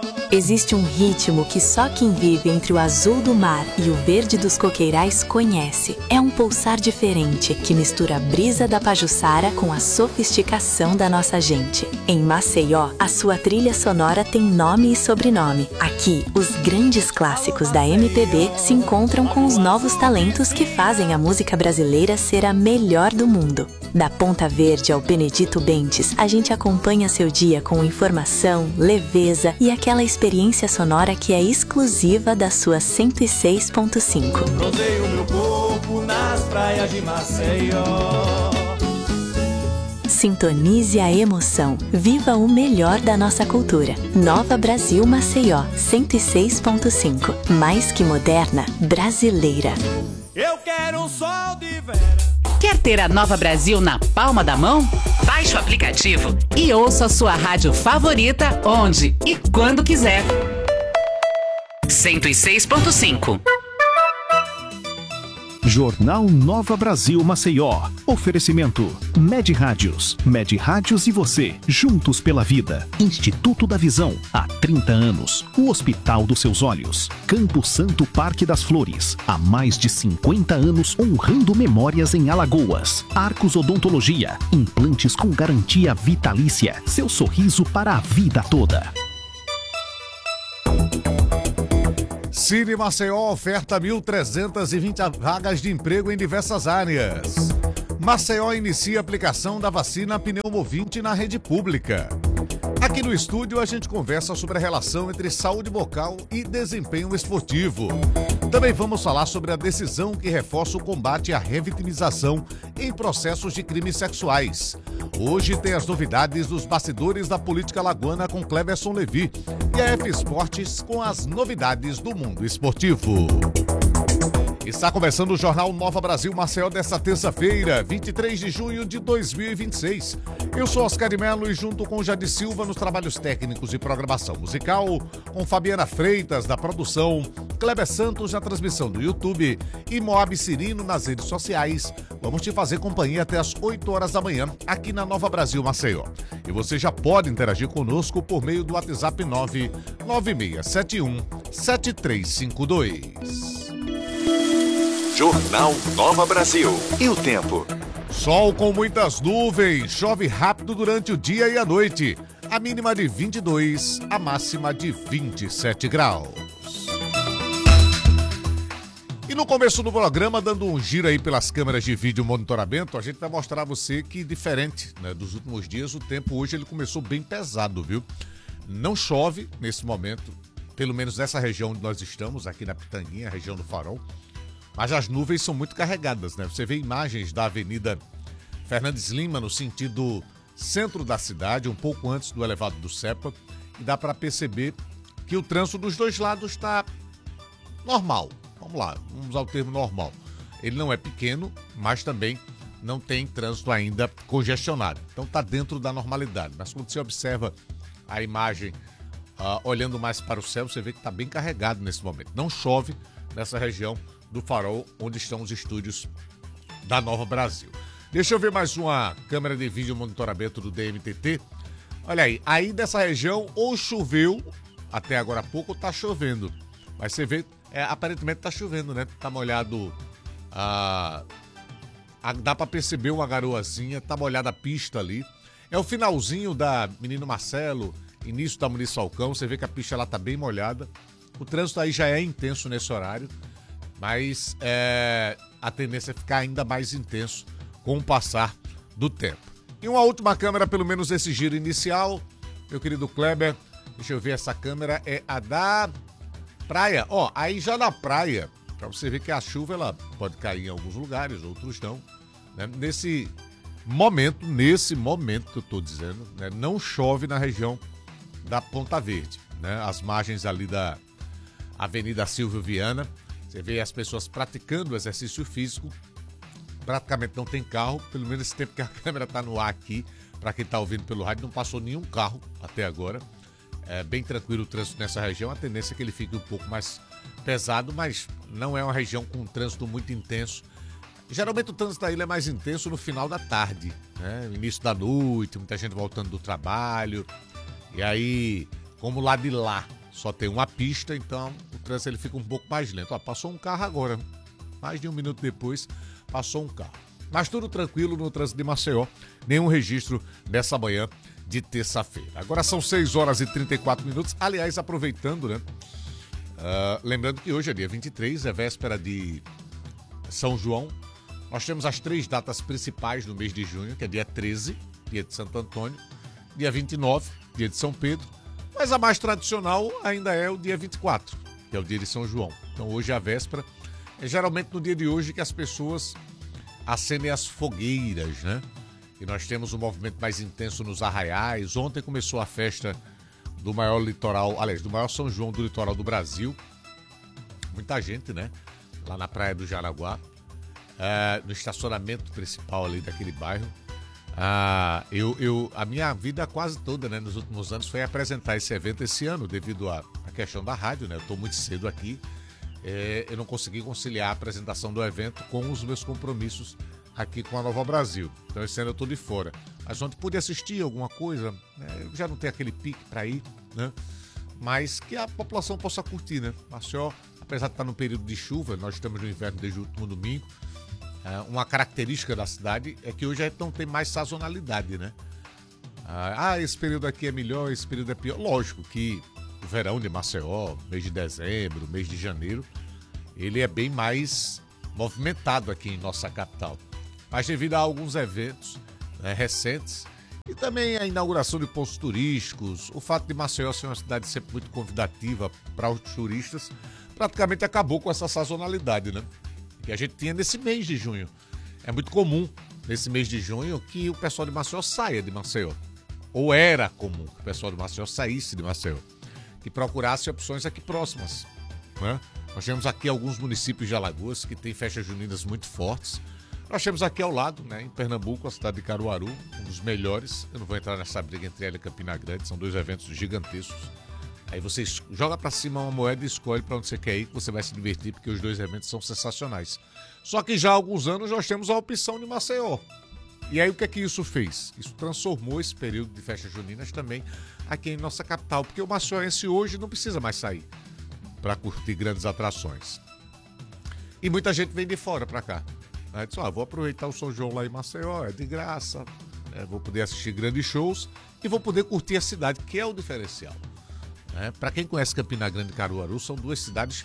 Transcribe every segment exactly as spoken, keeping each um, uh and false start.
Existe um ritmo que só quem vive entre o azul do mar e o verde dos coqueirais conhece. É um pulsar diferente que mistura a brisa da Pajuçara com a sofisticação da nossa gente. Em Maceió, a sua trilha sonora tem nome e sobrenome. Aqui, os grandes clássicos da M P B se encontram com os novos talentos que fazem a música brasileira ser a melhor do mundo. Da Ponta Verde ao Benedito Bentes, a gente acompanha seu dia com informação, leveza e aquela experiência sonora que é exclusiva da sua cento e seis ponto cinco. Rodeio meu corpo nas praias de Maceió. Sintonize a emoção. Viva o melhor da nossa cultura. Nova Brasil Maceió, cento e seis ponto cinco. Mais que moderna, brasileira. Eu quero um sol de vera. Quer ter a Nova Brasil na palma da mão? Baixe o aplicativo e ouça a sua rádio favorita onde e quando quiser. cento e seis ponto cinco. Jornal Nova Brasil Maceió. Oferecimento Med Rádios. Med Rádios e você, juntos pela vida. Instituto da Visão, há trinta anos. O Hospital dos Seus Olhos. Campo Santo Parque das Flores, há mais de cinquenta anos honrando memórias em Alagoas. Arcos Odontologia, implantes com garantia vitalícia. Seu sorriso para a vida toda. Cine Maceió oferta mil trezentas e vinte vagas de emprego em diversas áreas. Maceió inicia a aplicação da vacina pneumovinte na rede pública. Aqui no estúdio a gente conversa sobre a relação entre saúde bucal e desempenho esportivo. Também vamos falar sobre a decisão que reforça o combate à revitimização em processos de crimes sexuais. Hoje tem as novidades dos bastidores da política alagoana com Cleverson Levi e a F Esportes com as novidades do mundo esportivo. Está começando o Jornal Nova Brasil Maceió desta terça-feira, vinte e três de junho de dois mil e vinte e seis. Eu sou Oscar de Melo e junto com Jade Silva nos trabalhos técnicos de programação musical, com Fabiana Freitas da produção, Kleber Santos na transmissão do YouTube e Moab Cirino nas redes sociais. Vamos te fazer companhia até as oito horas da manhã aqui na Nova Brasil Maceió. E você já pode interagir conosco por meio do WhatsApp nove nove seis sete um sete três cinco dois. Jornal Nova Brasil. E o tempo? Sol com muitas nuvens, chove rápido durante o dia e a noite. A mínima de vinte e dois, a máxima de vinte e sete graus. E no começo do programa, dando um giro aí pelas câmeras de vídeo monitoramento, a gente vai mostrar a você que, diferente, né, dos últimos dias, o tempo hoje ele começou bem pesado, viu? Não chove nesse momento, pelo menos nessa região onde nós estamos, aqui na Pitanguinha, região do Farol. Mas as nuvens são muito carregadas, né? Você vê imagens da Avenida Fernandes Lima no sentido centro da cidade, um pouco antes do elevado do Cepa, e dá para perceber que o trânsito dos dois lados está normal. Vamos lá, vamos usar o termo normal. Ele não é pequeno, mas também não tem trânsito ainda congestionado. Então está dentro da normalidade. Mas quando você observa a imagem uh, olhando mais para o céu, você vê que está bem carregado nesse momento. Não chove nessa região do Farol, onde estão os estúdios da Nova Brasil. Deixa eu ver mais uma câmera de vídeo monitoramento do D M T T. Olha aí, aí dessa região ou choveu, até agora há pouco, ou tá chovendo. Mas você vê, é, aparentemente tá chovendo, né? Tá molhado, ah, ah, dá pra perceber uma garoazinha, tá molhada a pista ali. É o finalzinho da Menino Marcelo, início da Muniz Falcão, você vê que a pista lá tá bem molhada. O trânsito aí já é intenso nesse horário. Mas é, a tendência é ficar ainda mais intenso com o passar do tempo. E uma última câmera, pelo menos esse giro inicial, meu querido Kleber, deixa eu ver, essa câmera é a da praia. Ó, aí já na praia, para você ver que a chuva ela pode cair em alguns lugares, outros não. Né? Nesse momento, nesse momento que eu estou dizendo, né? Não chove na região da Ponta Verde, né? As margens ali da Avenida Silvio Viana. Você vê as pessoas praticando exercício físico, praticamente não tem carro, pelo menos esse tempo que a câmera está no ar aqui, para quem está ouvindo pelo rádio, não passou nenhum carro até agora. É bem tranquilo o trânsito nessa região, a tendência é que ele fique um pouco mais pesado, mas não é uma região com um trânsito muito intenso. Geralmente o trânsito da ilha é mais intenso no final da tarde, né? Início da noite, muita gente voltando do trabalho, e aí como lá de lá só tem uma pista, então o trânsito ele fica um pouco mais lento. Ó, passou um carro agora, mais de um minuto depois, passou um carro. Mas tudo tranquilo no trânsito de Maceió, nenhum registro dessa manhã de terça-feira. Agora são seis horas e trinta e quatro minutos, aliás, aproveitando, né? Uh, lembrando que hoje é dia vinte e três, é véspera de São João. Nós temos as três datas principais no mês de junho, que é dia treze, dia de Santo Antônio, dia vinte e nove, dia de São Pedro, mas a mais tradicional ainda é o dia vinte e quatro, que é o dia de São João. Então hoje é a véspera, é geralmente no dia de hoje que as pessoas acendem as fogueiras, né? E nós temos um movimento mais intenso nos arraiais. Ontem começou a festa do maior litoral, aliás, do maior São João do litoral do Brasil. Muita gente, né? Lá na Praia do Jaraguá, é, no estacionamento principal ali daquele bairro. Ah, eu, eu, a minha vida quase toda, né, nos últimos anos foi apresentar esse evento esse ano, devido à questão da rádio, né? Eu estou muito cedo aqui, é, eu não consegui conciliar a apresentação do evento com os meus compromissos aqui com a Nova Brasil. Então esse ano eu estou de fora. Mas ontem pude assistir alguma coisa, né? Eu já não tenho aquele pique para ir, né? Mas que a população possa curtir, né? Maceió, apesar de estar no período de chuva, nós estamos no inverno desde o último domingo. Uma característica da cidade é que hoje não tem mais sazonalidade, né? Ah, esse período aqui é melhor, esse período é pior. Lógico que o verão de Maceió, mês de dezembro, mês de janeiro, ele é bem mais movimentado aqui em nossa capital. Mas devido a alguns eventos, né, recentes, e também a inauguração de pontos turísticos, o fato de Maceió ser uma cidade sempre muito convidativa para os turistas, praticamente acabou com essa sazonalidade, né? Que a gente tinha nesse mês de junho. É muito comum, nesse mês de junho, que o pessoal de Maceió saia de Maceió. Ou era comum que o pessoal de Maceió saísse de Maceió. Que procurasse opções aqui próximas, né? Nós temos aqui alguns municípios de Alagoas que têm festas juninas muito fortes. Nós temos aqui ao lado, né, em Pernambuco, a cidade de Caruaru, um dos melhores. Eu não vou entrar nessa briga entre ela e Campina Grande, são dois eventos gigantescos. Aí você joga pra cima uma moeda e escolhe pra onde você quer ir, que você vai se divertir, porque os dois eventos são sensacionais. Só que já há alguns anos nós temos a opção de Maceió. E aí o que é que isso fez? Isso transformou esse período de festas juninas também aqui em nossa capital, porque o maceióense hoje não precisa mais sair para curtir grandes atrações. E muita gente vem de fora para cá. Aí diz, ah, vou aproveitar o São João lá em Maceió, é de graça, né? Vou poder assistir grandes shows e vou poder curtir a cidade, que é o diferencial. É, para quem conhece Campina Grande e Caruaru, são duas cidades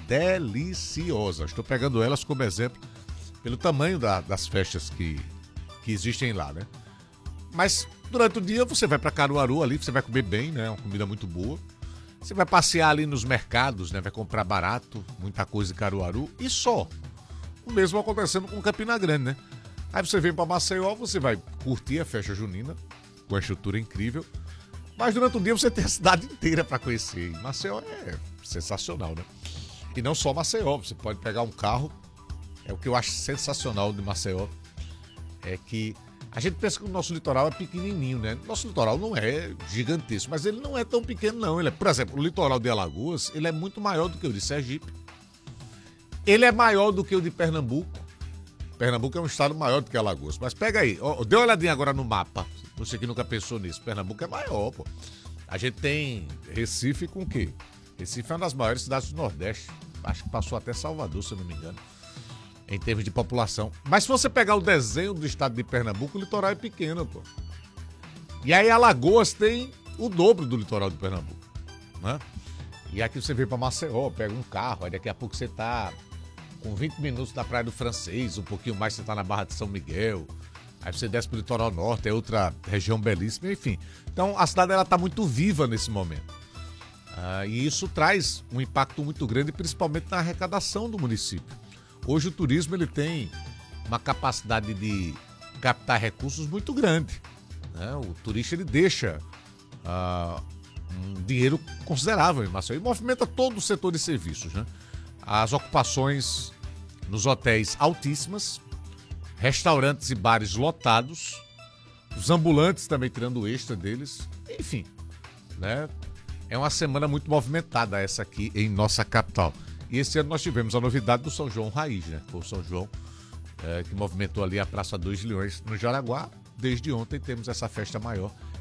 deliciosas. Estou pegando elas como exemplo pelo tamanho da, das festas que, que existem lá, né? Mas durante o dia você vai para Caruaru ali, você vai comer bem, né? Uma comida muito boa. Você vai passear ali nos mercados, né? Vai comprar barato, muita coisa em Caruaru e só. O mesmo acontecendo com Campina Grande, né? Aí você vem para Maceió, você vai curtir a festa junina com a estrutura incrível. Mas durante o dia você tem a cidade inteira para conhecer. E Maceió é sensacional, né? E não só Maceió, você pode pegar um carro. É o que eu acho sensacional de Maceió. É que a gente pensa que o nosso litoral é pequenininho, né? Nosso litoral não é gigantesco, mas ele não é tão pequeno, não. Ele é, por exemplo, o litoral de Alagoas, ele é muito maior do que o de Sergipe. Ele é maior do que o de Pernambuco. Pernambuco é um estado maior do que Alagoas. Mas pega aí, ó, dê uma olhadinha agora no mapa. Você que nunca pensou nisso. Pernambuco é maior, pô. A gente tem Recife com o quê? Recife é uma das maiores cidades do Nordeste. Acho que passou até Salvador, se eu não me engano, em termos de população. Mas se você pegar o desenho do estado de Pernambuco, o litoral é pequeno, pô. E aí Alagoas tem o dobro do litoral de Pernambuco, né? E aqui você vem pra Maceió, pega um carro, aí daqui a pouco você tá com vinte minutos na Praia do Francês, um pouquinho mais você tá na Barra de São Miguel. Aí você desce pro litoral norte, é outra região belíssima, enfim. Então a cidade ela tá muito viva nesse momento. Ah, e isso traz um impacto muito grande, principalmente na arrecadação do município. Hoje o turismo ele tem uma capacidade de captar recursos muito grande, né? O turista ele deixa ah, um dinheiro considerável em Maceió e movimenta todo o setor de serviços, né? As ocupações nos hotéis altíssimas, restaurantes e bares lotados, os ambulantes também tirando o extra deles, enfim, né? É uma semana muito movimentada essa aqui em nossa capital. E esse ano nós tivemos a novidade do São João Raiz, né? Foi o São João é, que movimentou ali a Praça dois Leões no Jaraguá. Desde ontem temos essa festa maior,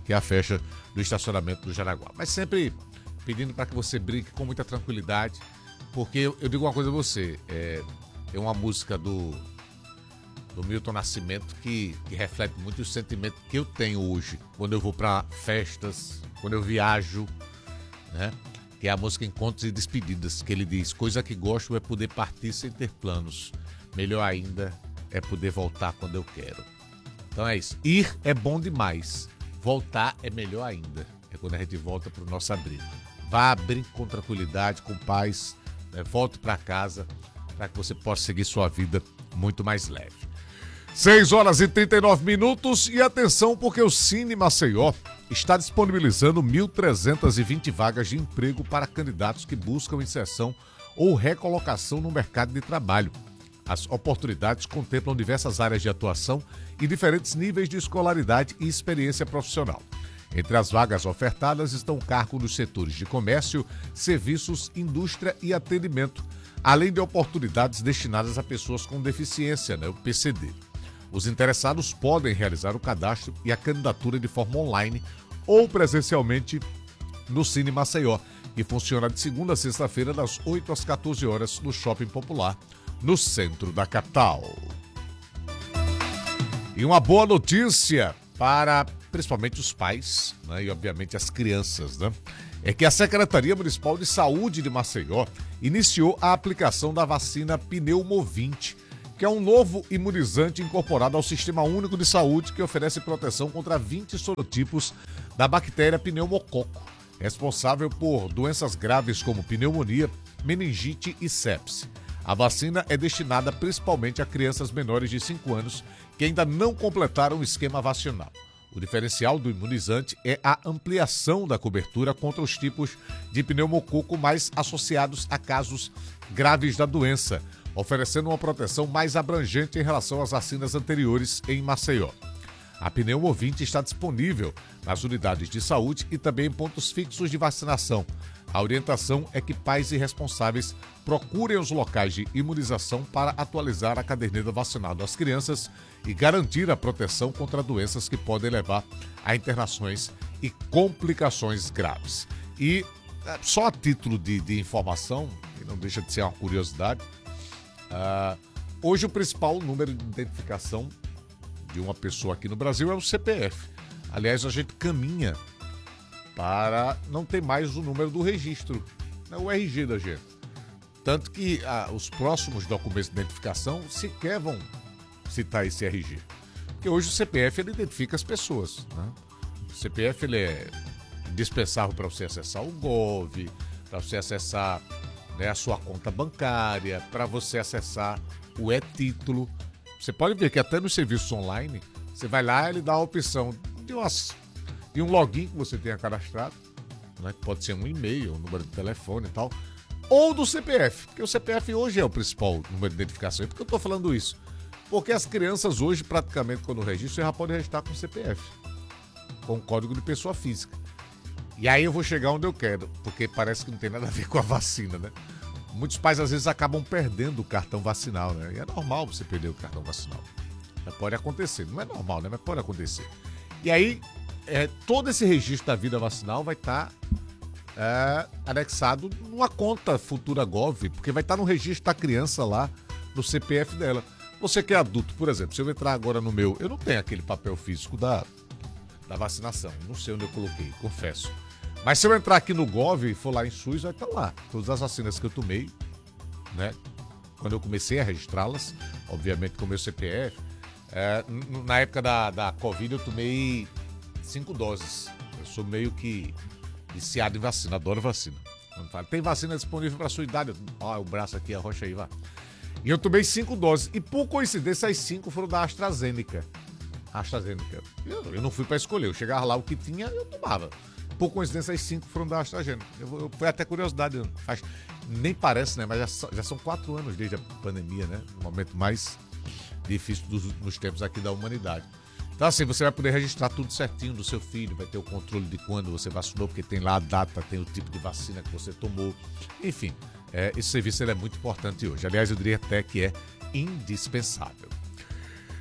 que é a festa do estacionamento do Jaraguá. Mas sempre pedindo para que você brinque com muita tranquilidade, porque eu, eu digo uma coisa a você, é, é uma música do, do Milton Nascimento que, que reflete muito o sentimento que eu tenho hoje, quando eu vou para festas, quando eu viajo, né? Que é a música Encontros e Despedidas, que ele diz: coisa que gosto é poder partir sem ter planos, melhor ainda é poder voltar quando eu quero. Então é isso, ir é bom demais, voltar é melhor ainda, é quando a gente volta para o nosso abrigo. Vá, brinque com tranquilidade, com paz, né? Volte para casa para que você possa seguir sua vida muito mais leve. seis horas e trinta e nove minutos e atenção porque o Cine Maceió está disponibilizando mil trezentas e vinte vagas de emprego para candidatos que buscam inserção ou recolocação no mercado de trabalho. As oportunidades contemplam diversas áreas de atuação e diferentes níveis de escolaridade e experiência profissional. Entre as vagas ofertadas estão cargos nos setores de comércio, serviços, indústria e atendimento, além de oportunidades destinadas a pessoas com deficiência, né, o P C D. Os interessados podem realizar o cadastro e a candidatura de forma online ou presencialmente no Cine Maceió, que funciona de segunda a sexta-feira, das oito às quatorze horas, no Shopping Popular, no centro da capital. E uma boa notícia para principalmente os pais, né, e obviamente as crianças, né, é que a Secretaria Municipal de Saúde de Maceió iniciou a aplicação da vacina Pneumovinte, que é um novo imunizante incorporado ao Sistema Único de Saúde que oferece proteção contra vinte sorotipos da bactéria pneumococo, responsável por doenças graves como pneumonia, meningite e sepse. A vacina é destinada principalmente a crianças menores de cinco anos que ainda não completaram o esquema vacinal. O diferencial do imunizante é a ampliação da cobertura contra os tipos de pneumococo mais associados a casos graves da doença, oferecendo uma proteção mais abrangente em relação às vacinas anteriores em Maceió. A Pneumovinte está disponível nas unidades de saúde e também em pontos fixos de vacinação. A orientação é que pais e responsáveis procurem os locais de imunização para atualizar a caderneta vacinal das crianças e garantir a proteção contra doenças que podem levar a internações e complicações graves. E só a título de, de informação, que não deixa de ser uma curiosidade, uh, hoje o principal número de identificação de uma pessoa aqui no Brasil é o C P F. Aliás, a gente caminha para não ter mais o número do registro, né, o R G da gente. Tanto que ah, os próximos documentos de identificação sequer vão citar esse R G. Porque hoje o C P F ele identifica as pessoas, né? O C P F ele é indispensável para você acessar o Gov, para você acessar, né, a sua conta bancária, para você acessar o e-título. Você pode ver que até nos serviços online, você vai lá e ele dá a opção de, umas, de um login que você tenha cadastrado, né, que pode ser um e-mail, um número de telefone e tal, ou do C P F, porque o C P F hoje é o principal número de identificação. E por que eu estou falando isso? Porque as crianças hoje, praticamente, quando registram, você já pode registrar com o C P F, com o código de pessoa física. E aí eu vou chegar onde eu quero, porque parece que não tem nada a ver com a vacina, né? Muitos pais, às vezes, acabam perdendo o cartão vacinal, né? E é normal você perder o cartão vacinal. Pode acontecer. Não é normal, né? Mas pode acontecer. E aí, é, todo esse registro da vida vacinal vai estar é, anexado numa conta futura Gov, porque vai estar no registro da criança lá, no C P F dela. Você que é adulto, por exemplo, se eu entrar agora no meu... Eu não tenho aquele papel físico da, da vacinação. Não sei onde eu coloquei, confesso. Mas se eu entrar aqui no Gov e for lá em SUS, vai estar lá. Todas as vacinas que eu tomei, né? Quando eu comecei a registrá-las, obviamente com o meu C P F. É, na época da, da Covid eu tomei cinco doses. Eu sou meio que viciado em vacina, adoro vacina. Tem vacina disponível para a sua idade? Ó, o braço aqui, arrocha aí, vá. E eu tomei cinco doses. E por coincidência, as cinco foram da AstraZeneca. AstraZeneca. Eu, eu não fui para escolher. Eu chegava lá, o que tinha, eu tomava. Por coincidência, as cinco foram da AstraZeneca. Eu, eu, foi até curiosidade. Faz, nem parece, né? Mas já, já são quatro anos desde a pandemia, né? O momento mais difícil dos, nos tempos aqui da humanidade. Então, assim, você vai poder registrar tudo certinho do seu filho, vai ter o controle de quando você vacinou, porque tem lá a data, tem o tipo de vacina que você tomou. Enfim, é, esse serviço ele é muito importante hoje. Aliás, eu diria até que é indispensável.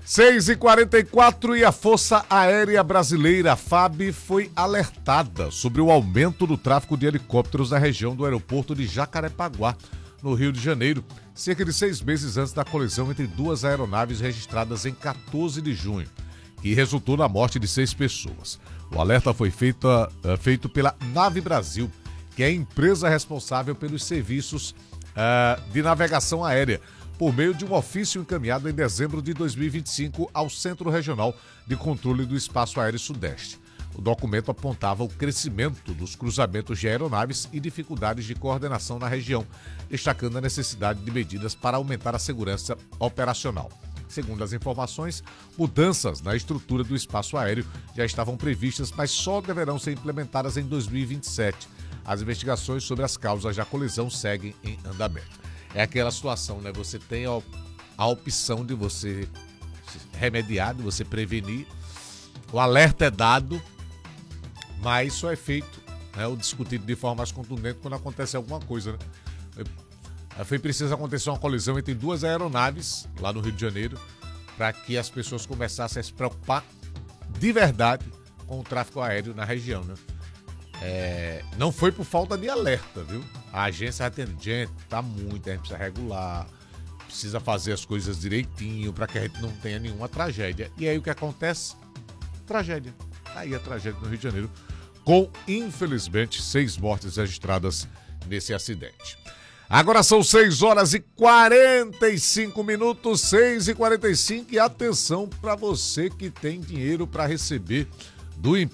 seis e quarenta e quatro e a Força Aérea Brasileira, a F A B, foi alertada sobre o aumento do tráfego de helicópteros na região do aeroporto de Jacarepaguá, no Rio de Janeiro, cerca de seis meses antes da colisão entre duas aeronaves registradas em quatorze de junho, que resultou na morte de seis pessoas. O alerta foi feito, uh, feito pela Nave Brasil, que é a empresa responsável pelos serviços uh, de navegação aérea, por meio de um ofício encaminhado em dezembro de dois mil e vinte e cinco ao Centro Regional de Controle do Espaço Aéreo Sudeste. O documento apontava o crescimento dos cruzamentos de aeronaves e dificuldades de coordenação na região, destacando a necessidade de medidas para aumentar a segurança operacional. Segundo as informações, mudanças na estrutura do espaço aéreo já estavam previstas, mas só deverão ser implementadas em dois mil e vinte e sete. As investigações sobre as causas da colisão seguem em andamento. É aquela situação, né? Você tem a, a opção de você remediar, de você prevenir. O alerta é dado, mas só é feito, né, ou discutido de forma mais contundente quando acontece alguma coisa, né? Foi preciso acontecer uma colisão entre duas aeronaves lá no Rio de Janeiro para que as pessoas começassem a se preocupar de verdade com o tráfego aéreo na região, né? É, não foi por falta de alerta, viu? A agência atende, gente, tá muito, a gente precisa regular, precisa fazer as coisas direitinho para que a gente não tenha nenhuma tragédia. E aí o que acontece? Tragédia. Aí a tragédia no Rio de Janeiro, com, infelizmente, seis mortes registradas nesse acidente. Agora são seis horas e quarenta e cinco minutos, seis e quarenta e cinco, e atenção para você que tem dinheiro para receber do